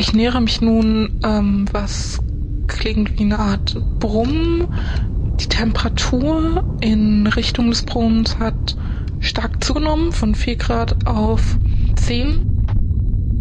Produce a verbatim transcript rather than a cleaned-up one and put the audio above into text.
Ich nähere mich nun, ähm, was klingt wie eine Art Brummen. Die Temperatur in Richtung des Brunnens hat stark zugenommen, von vier Grad auf zehn.